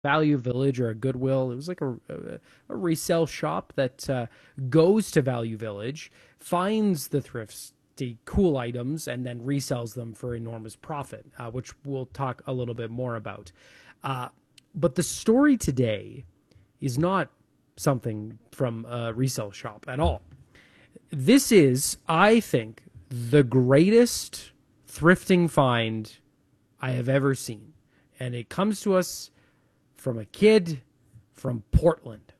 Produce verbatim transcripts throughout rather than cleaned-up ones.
Value Village or a Goodwill. It was like a, a, a resale shop that uh, goes to Value Village, finds the thrifts, the cool items, and then resells them for enormous profit, uh, which we'll talk a little bit more about. Uh, but the story today is not something from a resale shop at all. This is, I think, the greatest thrifting find I have ever seen. And it comes to us from a kid from Portland.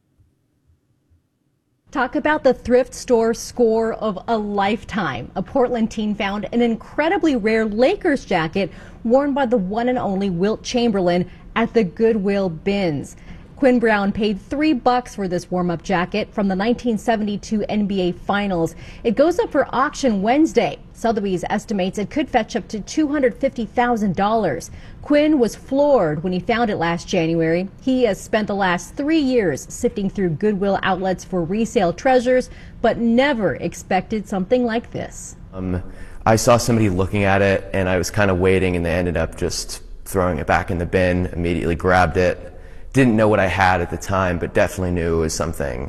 Talk about the thrift store score of a lifetime. A Portland teen found an incredibly rare Lakers jacket worn by the one and only Wilt Chamberlain at the Goodwill bins. Quinn Brown paid three bucks for this warm-up jacket from the nineteen seventy-two N B A Finals. It goes up for auction Wednesday. Sotheby's estimates it could fetch up to two hundred fifty thousand dollars. Quinn was floored when he found it last January. He has spent the last three years sifting through Goodwill outlets for resale treasures, but never expected something like this. Um, I saw somebody looking at it, and I was kind of waiting, and they ended up just throwing it back in the bin, immediately grabbed it. Didn't know what I had at the time, but definitely knew it was something.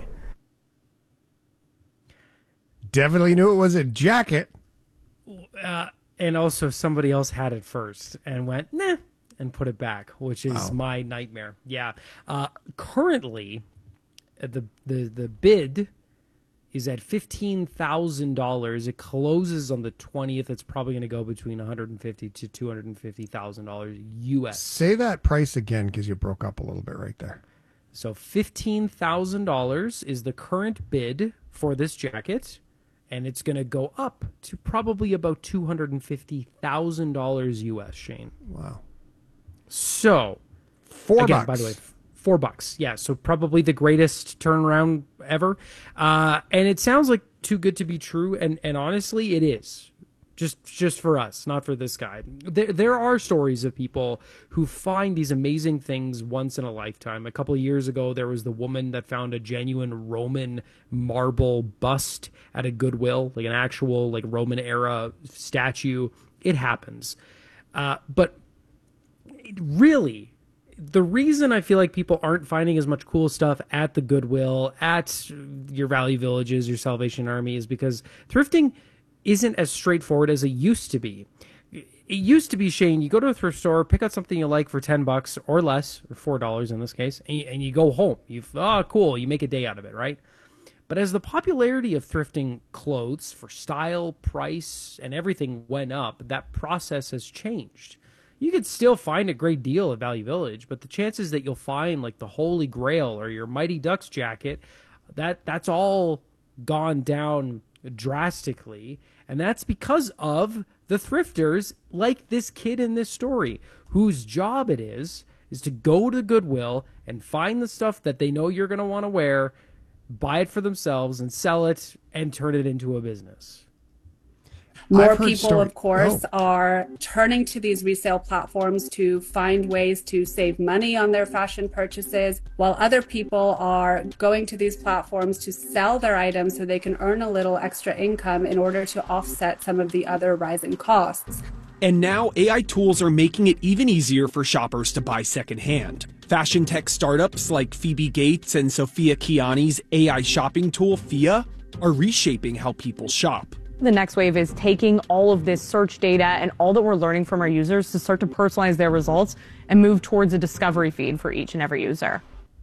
Definitely knew it was a jacket. Uh, and also somebody else had it first and went, nah, and put it back, which is Oh. my nightmare. Yeah. Uh, currently, uh, the, the, the bid is at fifteen thousand dollars. It closes on the twentieth. It's probably going to go between one hundred fifty thousand to two hundred fifty thousand dollars U S. Say that price again, because you broke up a little bit right there. So fifteen thousand dollars is the current bid for this jacket, and it's going to go up to probably about two hundred fifty thousand dollars U S, Shane. Wow. So, Four again, bucks. by the way, four bucks. Yeah, so probably the greatest turnaround ever. Uh, and it sounds like too good to be true, and, and honestly, it is. Just just for us, not for this guy. There, there are stories of people who find these amazing things once in a lifetime. A couple of years ago, there was the woman that found a genuine Roman marble bust at a Goodwill, like an actual like Roman era statue. It happens. Uh, but really, the reason I feel like people aren't finding as much cool stuff at the Goodwill, at your Value Villages, your Salvation Army, is because thrifting isn't as straightforward as it used to be. It used to be, Shane, you go to a thrift store, pick out something you like for ten bucks or less, or four dollars in this case, and you, and you go home. You oh, cool, you make a day out of it, right? But as the popularity of thrifting clothes for style, price, and everything went up, that process has changed. You could still find a great deal at Value Village, but the chances that you'll find like the Holy Grail or your Mighty Ducks jacket, that that's all gone down drastically. And that's because of the thrifters like this kid in this story, whose job it is, is to go to Goodwill and find the stuff that they know you're going to want to wear, buy it for themselves and sell it and turn it into a business. More I've heard people, story- of course, Oh. are turning to these resale platforms to find ways to save money on their fashion purchases, while other people are going to these platforms to sell their items so they can earn a little extra income in order to offset some of the other rising costs. And now A I tools are making it even easier for shoppers to buy secondhand. Fashion tech startups like Phoebe Gates and Sophia Kiani's A I shopping tool, Fia, are reshaping how people shop. The next wave is taking all of this search data and all that we're learning from our users to start to personalize their results and move towards a discovery feed for each and every user.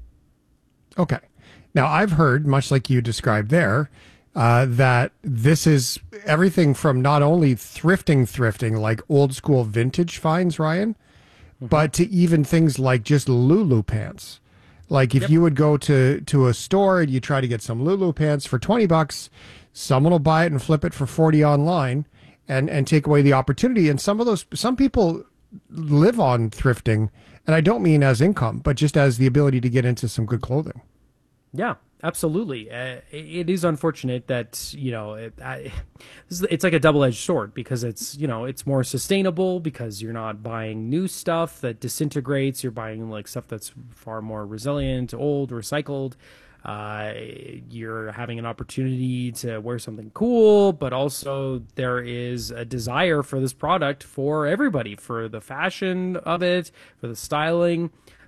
Okay. Now, I've heard, much like you described there, uh, that this is everything from not only thrifting, thrifting, like old school vintage finds, Ryan, mm-hmm. but to even things like just Lulu pants. Like if yep. you would go to, to a store and you try to get some Lulu pants for twenty bucks, someone will buy it and flip it for forty online and, and take away the opportunity. And some of those, some people live on thrifting, and I don't mean as income, but just as the ability to get into some good clothing. Yeah, absolutely. Uh, it is unfortunate that, you know, it, I, it's like a double-edged sword because it's, you know, it's more sustainable because you're not buying new stuff that disintegrates. You're buying like stuff that's far more resilient, old, recycled. Uh, you're having an opportunity to wear something cool, but also there is a desire for this product for everybody, for the fashion of it, for the styling.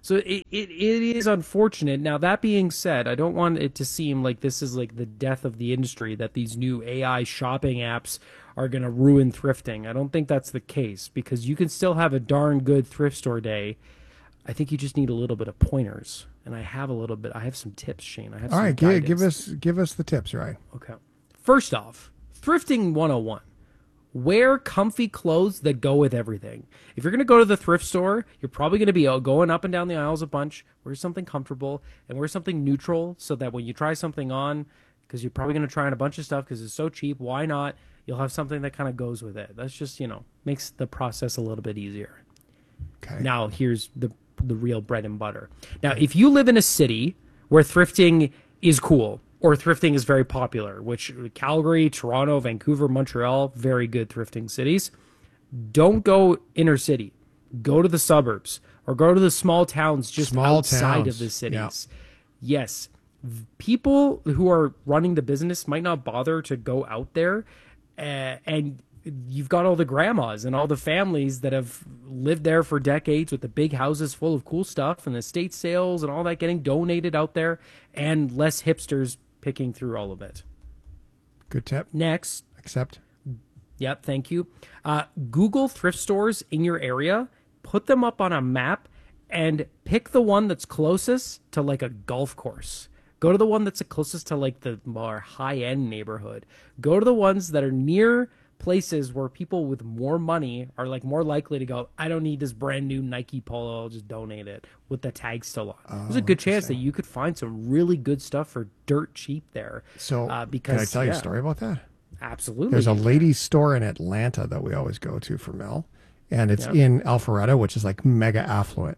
So it, it, it is unfortunate. Now, that being said, I don't want it to seem like this is like the death of the industry, that these new A I shopping apps are going to ruin thrifting. I don't think that's the case, because you can still have a darn good thrift store day. I think you just need a little bit of pointers. And I have a little bit. I have some tips, Shane. I have All some right, give, guidance. give us give us the tips, right? Okay. First off, thrifting one oh one. Wear comfy clothes that go with everything. If you're going to go to the thrift store, you're probably going to be going up and down the aisles a bunch. Wear something comfortable and wear something neutral, so that when you try something on, because you're probably going to try on a bunch of stuff because it's so cheap, why not? You'll have something that kind of goes with it. That's just, you know, makes the process a little bit easier. Okay. Now, here's the the real bread and butter. Now, if you live in a city where thrifting is cool, or thrifting is very popular, which Calgary, Toronto, Vancouver, Montreal, very good thrifting cities, don't go inner city. Go to the suburbs, or go to the small towns just Small outside towns, of the cities. yeah. Yes. People who are running the business might not bother to go out there, uh, and you've got all the grandmas and all the families that have lived there for decades with the big houses full of cool stuff and estate sales and all that getting donated out there, and less hipsters picking through all of it. Good tip. Next. Accept. Yep, thank you. Uh, Google thrift stores in your area, put them up on a map, and pick the one that's closest to like a golf course. Go to the one that's the closest to like the more high-end neighborhood. Go to the ones that are near places where people with more money are like more likely to go, I don't need this brand new Nike Polo, I'll just donate it, with the tag still on. Oh, There's a good chance that you could find some really good stuff for dirt cheap there. So uh, because, can I tell you yeah, a story about that? Absolutely. There's a ladies' store in Atlanta that we always go to for Mel, and it's Yeah. in Alpharetta, which is like mega affluent.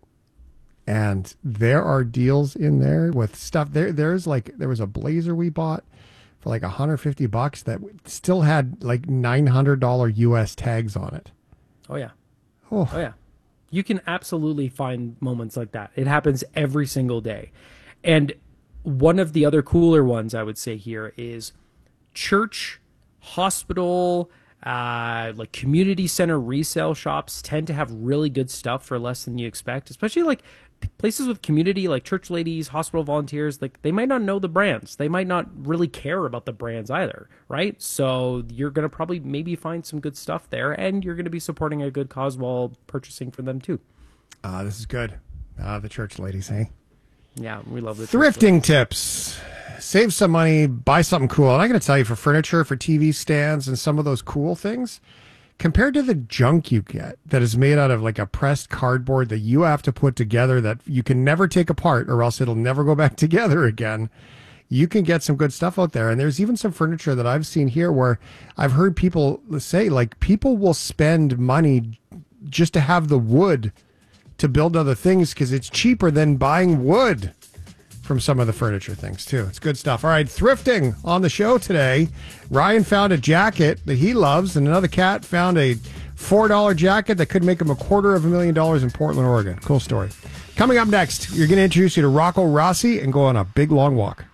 And there are deals in there with stuff. There, there's like there was a blazer we bought for like one hundred fifty bucks that still had like nine hundred dollars U S tags on it. Oh yeah. Oh. Oh yeah. You can absolutely find moments like that. It happens every single day. And one of the other cooler ones I would say here is church, hospital, uh, like community center resale shops tend to have really good stuff for less than you expect, especially like places with community, like church ladies, hospital volunteers. Like, they might not know the brands. They might not really care about the brands either, right? So you're going to probably maybe find some good stuff there, and you're going to be supporting a good cause while purchasing from them too. Ah, this is good. Ah, the church ladies, hey? Yeah, we love the Thrifting tips. Save some money, buy something cool. And I got to tell you, for furniture, for T V stands, and some of those cool things, compared to the junk you get that is made out of like a pressed cardboard that you have to put together that you can never take apart or else it'll never go back together again, you can get some good stuff out there. And there's even some furniture that I've seen here where I've heard people say, like, people will spend money just to have the wood to build other things because it's cheaper than buying wood from some of the furniture things too. It's good stuff. All right, thrifting on the show today. Ryan found a jacket that he loves, and another cat found a four dollar jacket that could make him a quarter of a million dollars in Portland, Oregon. Cool story. Coming up next, you're going to introduce you to Rocco Rossi and go on a big long walk.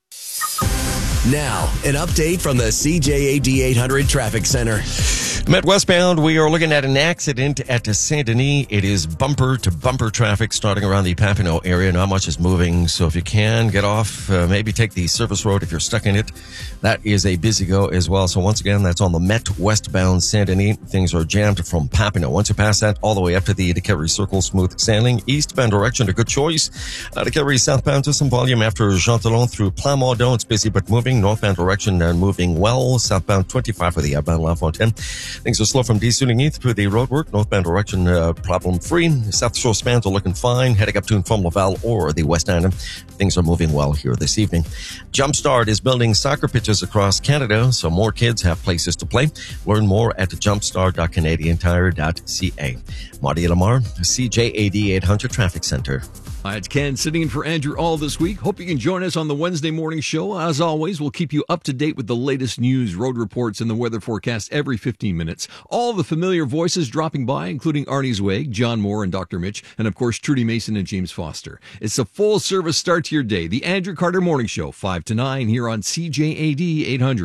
Now, an update from the C J A D eight hundred Traffic Center. Met westbound, we are looking at an accident at Saint Denis. It is bumper to bumper traffic starting around the Papineau area. Not much is moving, so if you can get off, uh, maybe take the service road if you're stuck in it. That is a busy go as well. So once again, that's on the Met westbound Saint Denis. Things are jammed from Papineau. Once you pass that, all the way up to the DeKelvey Circle, smooth sailing. Eastbound direction, a good choice. Uh, DeKelvey southbound, just some volume after Jean Talon through Plamondon. It's busy but moving. Northbound direction, uh, moving well. Southbound twenty-five for the outbound La Fontaine. Things are slow from D. Suning through the roadwork. Northbound direction, uh, problem-free. South Shore spans are looking fine. Heading up to and from Laval or the West End. Things are moving well here this evening. Jumpstart is building soccer pitches across Canada, so more kids have places to play. Learn more at jumpstart dot canadian tire dot c a. Marty Lamar, C J A D eight hundred Traffic Center. Hi, it's Ken sitting in for Andrew all this week. Hope you can join us on the Wednesday morning show. As always, we'll keep you up to date with the latest news, road reports, and the weather forecast every fifteen minutes. All the familiar voices dropping by, including Arnie Zweig, John Moore, and Doctor Mitch, and of course, Trudy Mason and James Foster. It's a full-service start to your day. The Andrew Carter Morning Show, five to nine, here on C J A D eight hundred.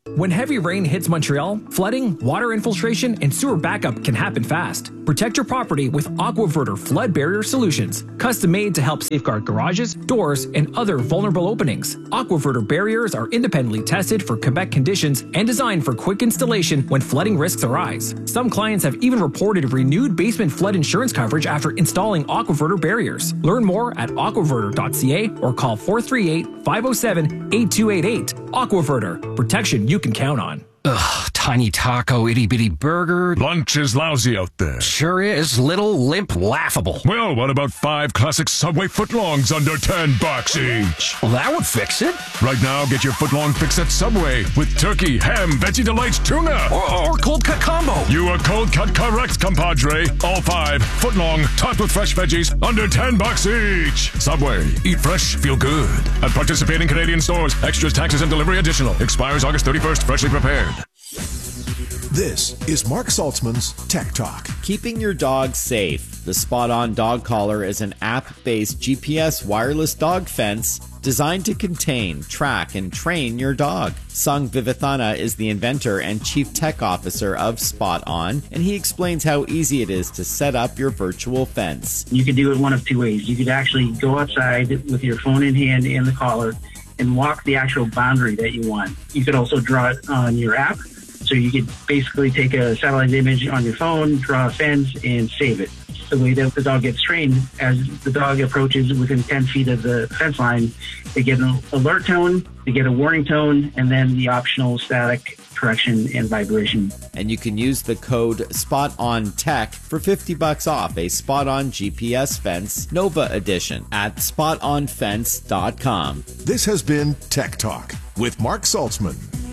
When heavy rain hits Montreal, flooding, water infiltration, and sewer backup can happen fast. Protect your property with AquaVerter flood barrier solutions, custom made to help safeguard garages, doors, and other vulnerable openings. AquaVerter barriers are independently tested for Quebec conditions and designed for quick installation when flooding risks arise. Some clients have even reported renewed basement flood insurance coverage after installing AquaVerter barriers. Learn more at aquaverter dot c a or call four three eight, five oh seven, eight two eight eight. AquaVerter, protection you can count on. Ugh, tiny taco, itty bitty burger. Lunch is lousy out there. Sure is. Little, limp, laughable. Well, what about five classic Subway footlongs under ten bucks each? Well, that would fix it. Right now, get your footlong fix at Subway with turkey, ham, Veggie Delights, tuna. Or, or cold cut combo. You are cold cut correct, compadre. All five, footlong, topped with fresh veggies, under ten bucks each. Subway, eat fresh, feel good. At participating Canadian stores, extras, taxes, and delivery additional. Expires August thirty-first, freshly prepared. This is Mark Saltzman's Tech Talk. Keeping your dog safe. The Spot On Dog Collar is an app-based G P S wireless dog fence designed to contain, track, and train your dog. Sung Vivathana is the inventor and chief tech officer of Spot On, and he explains how easy it is to set up your virtual fence. You could do it one of two ways. You could actually go outside with your phone in hand and the collar and walk the actual boundary that you want. You could also draw it on your app. So you could basically take a satellite image on your phone, draw a fence, and save it. The way that the dog gets trained, as the dog approaches within ten feet of the fence line, they get an alert tone, they get a warning tone, and then the optional static correction and vibration. And you can use the code SPOTONTECH for fifty bucks off a Spot On G P S fence Nova Edition at spot on fence dot com. This has been Tech Talk with Mark Saltzman.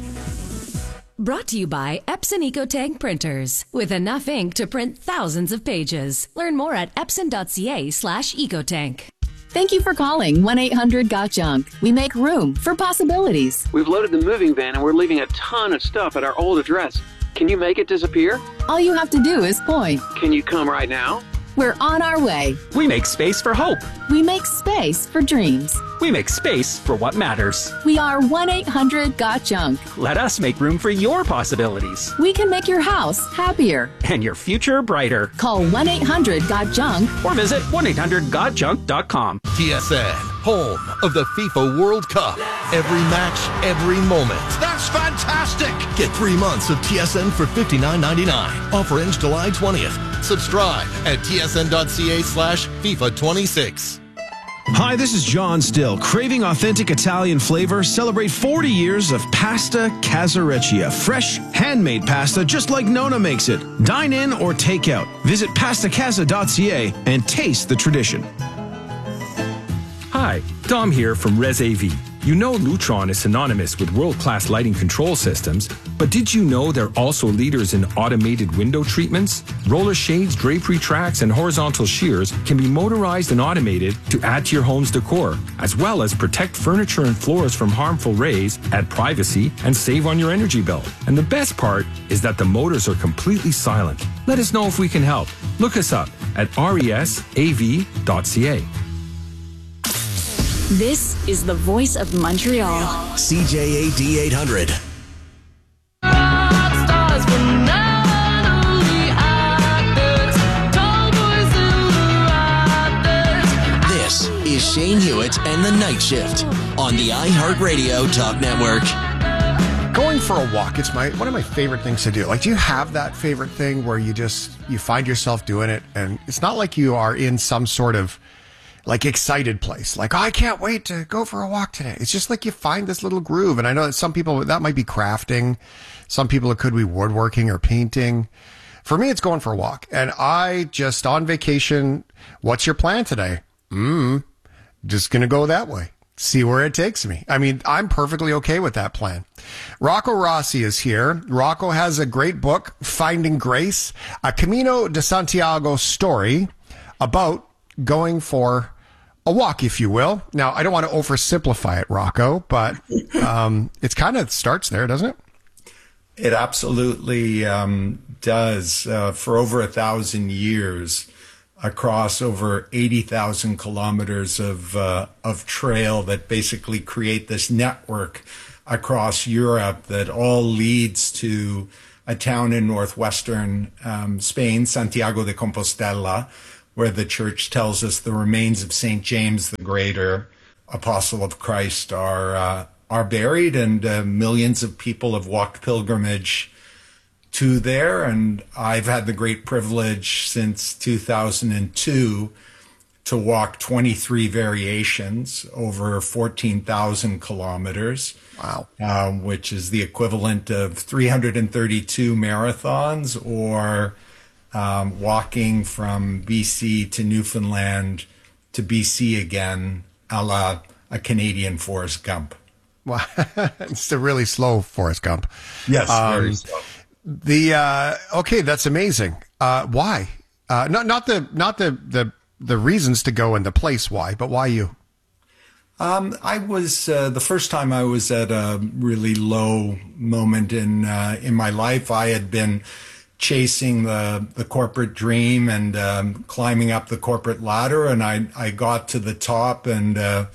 Brought to you by Epson EcoTank printers. With enough ink to print thousands of pages. Learn more at epson dot c a slash ecotank. Thank you for calling one eight hundred got junk. We make room for possibilities. We've loaded the moving van and we're leaving a ton of stuff at our old address. Can you make it disappear? All you have to do is point. Can you come right now? We're on our way. We make space for hope. We make space for dreams. We make space for what matters. We are one eight hundred got junk. Let us make room for your possibilities. We can make your house happier. And your future brighter. Call one eight hundred got junk. Or visit one eight hundred got junk dot com. T S N, home of the FIFA World Cup. Every match, every moment. That's fantastic! Get three months of T S N for fifty-nine ninety-nine. Offer ends July twentieth. Subscribe at T S N dot C A slash FIFA twenty-six. Hi, this is John Still. Craving authentic Italian flavor? Celebrate forty years of Pasta Casareccia. Fresh, handmade pasta just like Nona makes it. Dine in or take out. Visit pasta casa dot c a and taste the tradition. Hi, Dom here from Res A V. You know Lutron is synonymous with world-class lighting control systems, but did you know they're also leaders in automated window treatments? Roller shades, drapery tracks, and horizontal shears can be motorized and automated to add to your home's decor, as well as protect furniture and floors from harmful rays, add privacy, and save on your energy bill. And the best part is that the motors are completely silent. Let us know if we can help. Look us up at res a v dot c a. This is the voice of Montreal. C J A D eight hundred. This is Shane Hewitt and the Night Shift on the iHeartRadio Talk Network. Going for a walk, it's my one of my favorite things to do. Like, do you have that favorite thing where you just, you find yourself doing it and it's not like you are in some sort of like excited place. Like, oh, I can't wait to go for a walk today. It's just like you find this little groove. And I know that some people, that might be crafting. Some people, it could be woodworking or painting. For me, it's going for a walk. And I just on vacation. What's your plan today? Mm, just going to go that way. See where it takes me. I mean, I'm perfectly okay with that plan. Rocco Rossi is here. Rocco has a great book, Finding Grace, a Camino de Santiago story about going for a walk, if you will. Now, I don't want to oversimplify it, Rocco, but um, it's kind of starts there, doesn't it? It absolutely um, does. Uh, for over a thousand years, across over eighty thousand kilometers of uh, of trail that basically create this network across Europe that all leads to a town in northwestern um, Spain, Santiago de Compostela, where the church tells us the remains of Saint James the Greater, apostle of Christ, are uh, are buried, and uh, millions of people have walked pilgrimage to there. And I've had the great privilege since two thousand two to walk twenty-three variations over fourteen thousand kilometers. Wow. Um, which is the equivalent of three hundred thirty-two marathons, or um, walking from B C to Newfoundland to B C again, a la a Canadian Forrest Gump. Wow. It's a really slow Forrest Gump. Yes, very Um, slow. The uh, okay, that's amazing. Uh, why? Uh, not not the not the, the the reasons to go and the place why, but why you? Um, I was uh, the first time I was at a really low moment in uh, in my life. I had been chasing the the corporate dream and um, climbing up the corporate ladder, and I I got to the top, and uh,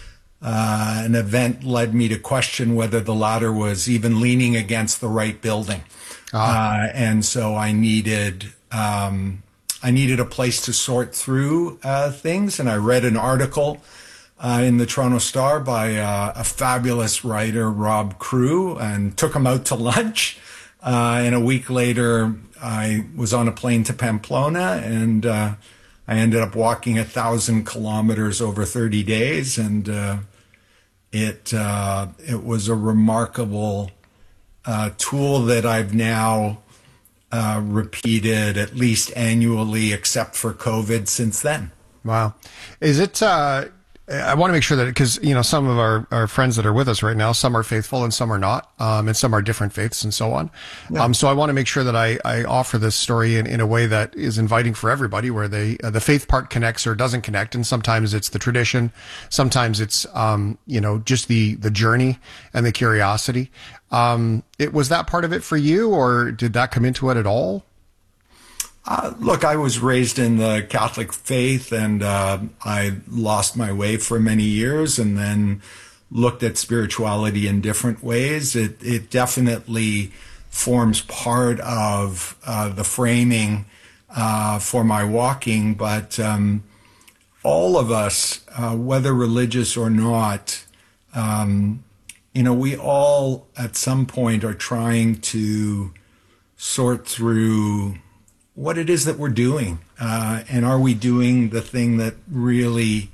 uh, an event led me to question whether the ladder was even leaning against the right building. Uh, and so I needed um, I needed a place to sort through uh, things, and I read an article uh, in the Toronto Star by uh, a fabulous writer, Rob Crew, and took him out to lunch. Uh, and a week later, I was on a plane to Pamplona, and uh, I ended up walking a thousand kilometers over thirty days, and uh, it uh, it was a remarkable Uh, tool that I've now uh, repeated at least annually, except for COVID, since then. Wow. Is it, uh, I want to make sure that, because, you know, some of our, our friends that are with us right now, some are faithful and some are not, um, and some are different faiths and so on. Yeah. Um, so I want to make sure that I, I offer this story in, in a way that is inviting for everybody, where they, uh, the faith part connects or doesn't connect. And sometimes it's the tradition. Sometimes it's, um, you know, just the, the journey and the curiosity. Um, it was that part of it for you, or did that come into it at all? Uh, look, I was raised in the Catholic faith, and uh, I lost my way for many years, and then looked at spirituality in different ways. It, it definitely forms part of uh, the framing uh, for my walking, but um, all of us, uh, whether religious or not, um, you know, we all at some point are trying to sort through what it is that we're doing, uh, and are we doing the thing that really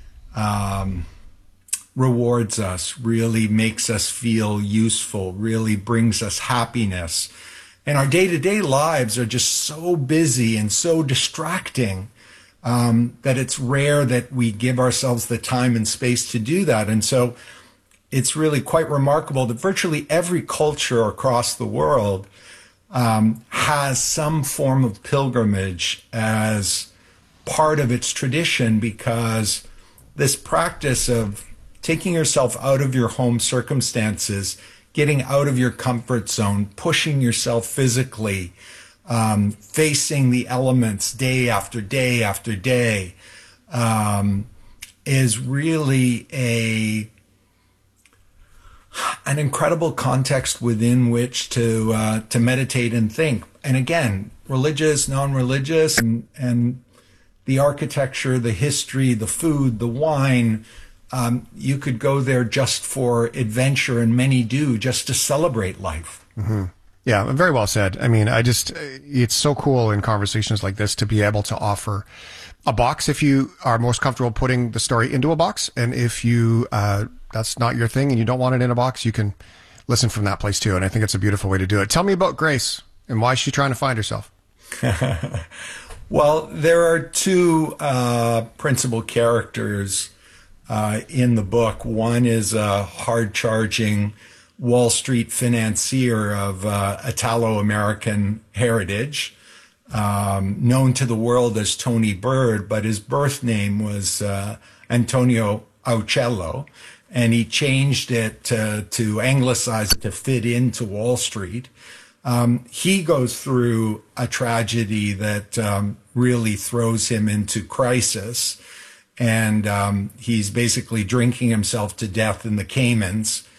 um, rewards us, really makes us feel useful, really brings us happiness. And our day-to-day lives are just so busy and so distracting um, that it's rare that we give ourselves the time and space to do that. And so it's really quite remarkable that virtually every culture across the world Um, has some form of pilgrimage as part of its tradition, because this practice of taking yourself out of your home circumstances, getting out of your comfort zone, pushing yourself physically, um, facing the elements day after day after day, um, is really a an incredible context within which to uh, to meditate and think. And again, religious, non-religious, and, and the architecture, the history, the food, the wine, um, you could go there just for adventure, and many do, just to celebrate life. Mm-hmm. Yeah, very well said. I mean, I just, it's so cool in conversations like this to be able to offer a box if you are most comfortable putting the story into a box. And if you, uh, that's not your thing and you don't want it in a box, you can listen from that place too. And I think it's a beautiful way to do it. Tell me about Grace and why is she trying to find herself? Well, there are two uh, principal characters uh, in the book. One is a hard-charging Wall Street financier of uh, Italo-American heritage, um, known to the world as Tony Bird, but his birth name was uh, Antonio Aucello, and he changed it to, to anglicize it to fit into Wall Street. Um, he goes through a tragedy that um, really throws him into crisis, and um, he's basically drinking himself to death in the Caymans.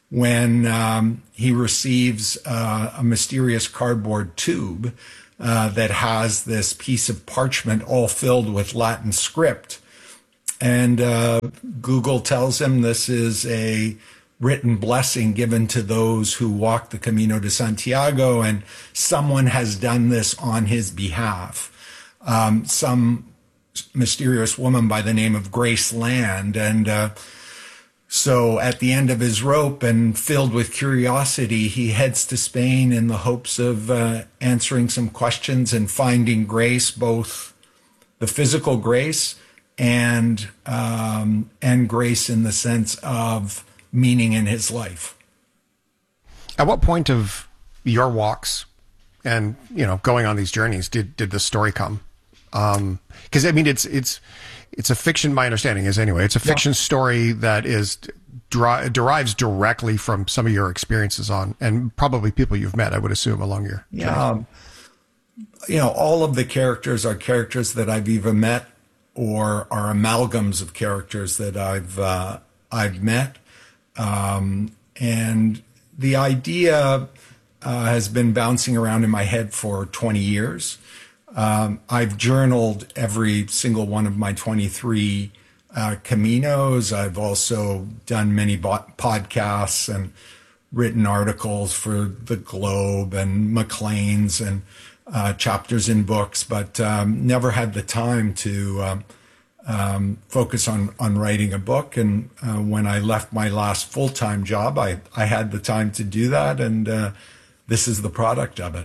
when um, he receives uh, a mysterious cardboard tube uh, that has this piece of parchment all filled with Latin script. And uh, Google tells him this is a written blessing given to those who walk the Camino de Santiago, and someone has done this on his behalf. Um, some mysterious woman by the name of Grace Land. And uh, so at the end of his rope and filled with curiosity, he heads to Spain in the hopes of uh, answering some questions and finding grace, both the physical grace and um, and grace in the sense of meaning in his life. At what point of your walks and, you know, going on these journeys did did the story come? Um, because I mean, it's it's it's a fiction. My understanding is anyway, it's a fiction yeah. story that is deri- derives directly from some of your experiences on, and probably people you've met, I would assume, along your journey. Yeah. Um, you know, all of the characters are characters that I've either met or are amalgams of characters that I've uh, I've met, um, and the idea uh, has been bouncing around in my head for twenty years. Um, I've journaled every single one of my twenty-three uh, Caminos. I've also done many bo- podcasts and written articles for the Globe and Maclean's and uh, chapters in books, but um, never had the time to um, um, focus on, on writing a book. And uh, when I left my last full-time job, I, I had the time to do that, and uh, this is the product of it.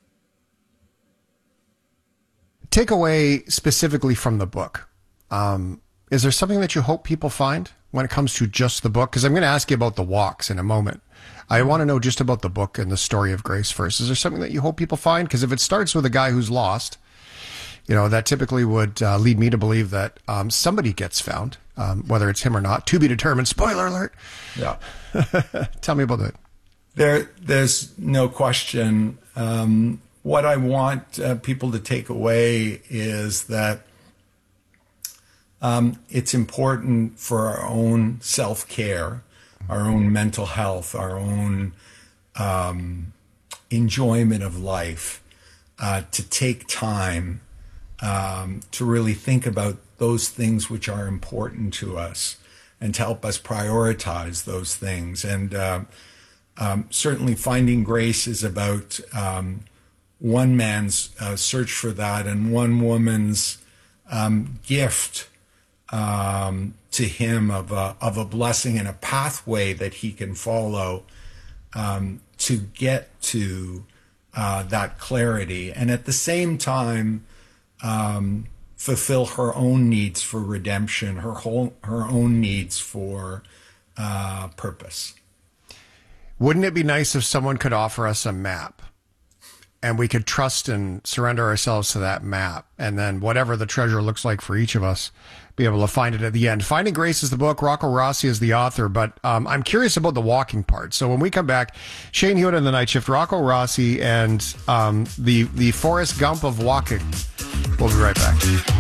Take away specifically from the book. Um, is there something that you hope people find when it comes to just the book? Because I'm going to ask you about the walks in a moment. I want to know just about the book and the story of grace first. Is there something that you hope people find? Because if it starts with a guy who's lost, you know, that typically would uh, lead me to believe that um, somebody gets found, um, whether it's him or not, to be determined. Spoiler alert. Yeah. Tell me about that. There, there's no question. Um, what I want uh, people to take away is that um, it's important for our own self-care, our own mental health, our own um, enjoyment of life, uh, to take time um, to really think about those things which are important to us and to help us prioritize those things. And uh, um, certainly finding grace is about um, one man's uh, search for that and one woman's um, gift um, to him of a, of a blessing and a pathway that he can follow um, to get to uh, that clarity. And at the same time, um, fulfill her own needs for redemption, her whole, her own needs for uh, purpose. Wouldn't it be nice if someone could offer us a map and we could trust and surrender ourselves to that map, and then whatever the treasure looks like for each of us, be able to find it at the end? Finding Grace is the book. Rocco Rossi is the author, but um, I'm curious about the walking part. So when we come back, Shane Hewitt in the Night Shift, Rocco Rossi, and um, the, the Forrest Gump of walking. We'll be right back.